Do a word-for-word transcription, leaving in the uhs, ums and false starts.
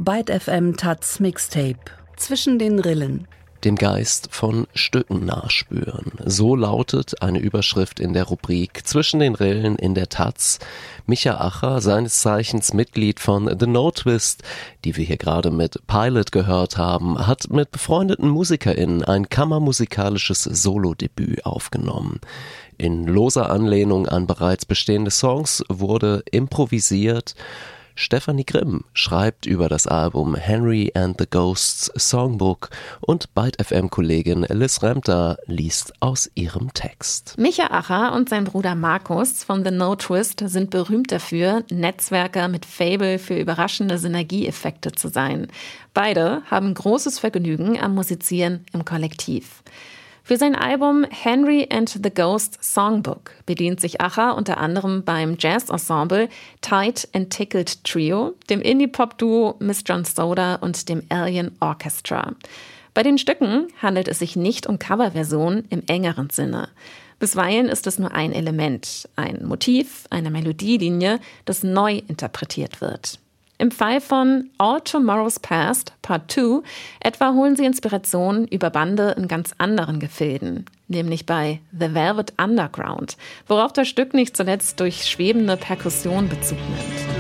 Byte F M Taz Mixtape. Zwischen den Rillen. Dem Geist von Stücken nachspüren. So lautet eine Überschrift in der Rubrik Zwischen den Rillen in der Taz. Micha Acher, seines Zeichens Mitglied von The No Twist, die wir hier gerade mit Pilot gehört haben, hat mit befreundeten MusikerInnen ein kammermusikalisches Solodebüt aufgenommen. In loser Anlehnung an bereits bestehende Songs wurde improvisiert. Stefanie Grimm schreibt über das Album Henry and the Ghosts Songbook und Byte F M-Kollegin Liz Remter liest aus ihrem Text. Micha Acher und sein Bruder Markus von The No Twist sind berühmt dafür, Netzwerker mit Faible für überraschende Synergieeffekte zu sein. Beide haben großes Vergnügen am Musizieren im Kollektiv. Für sein Album Henry and the Ghost Songbook bedient sich Acher unter anderem beim Jazz-Ensemble Tight and Tickled Trio, dem Indie-Pop-Duo Miss John Soda und dem Alien Orchestra. Bei den Stücken handelt es sich nicht um Coverversionen im engeren Sinne. Bisweilen ist es nur ein Element, ein Motiv, eine Melodielinie, das neu interpretiert wird. Im Fall von All Tomorrow's Past, Part zwei, etwa holen sie Inspiration über Bande in ganz anderen Gefilden, nämlich bei The Velvet Underground, worauf das Stück nicht zuletzt durch schwebende Perkussion Bezug nimmt.